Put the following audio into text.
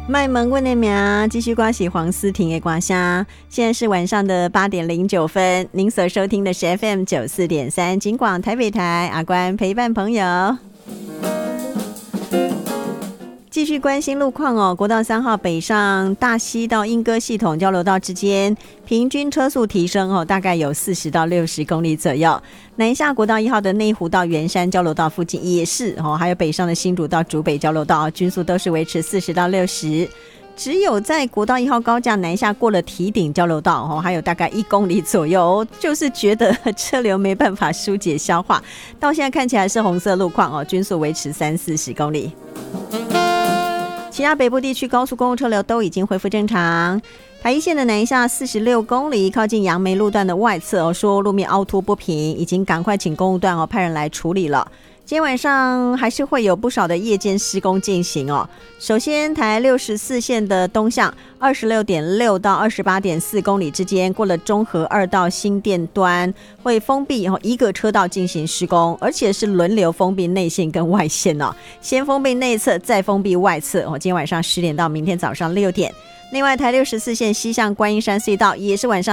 卖萌问的名，继续刮起黄思婷的刮虾。现在是晚上的8点09分，您所收听的是 FM 94.3金广台北台，阿关陪伴朋友。继续关心路况哦，国道3号北上大溪到莺歌系统交流道之间，平均车速提升哦，大概有40到60公里左右。南下国道1号的内湖到圆山交流道附近也是哦，还有北上的新竹到竹北交流道，均速都是维持40到60。只有在国道1号高架南下过了堤顶交流道哦，还有大概1公里左右，就是觉得车流没办法疏解消化，到现在看起来是红色路况哦，均速维持30-40公里。其他北部地区高速公路车流都已经恢复正常。台一线的南下46公里，靠近杨梅路段的外侧哦，说路面凹凸不平，已经赶快请公路段哦派人来处理了。今天晚上还是会有不少的夜间施工进行哦。首先，台64线的东向26.6到28.4公里之间，过了中和2到新店端，会封闭一个车道进行施工，而且是轮流封闭内线跟外线哦。先封闭内侧，再封闭外侧哦。今天晚上10点到明天早上6点。另外，台64线西向观音山隧道也是晚上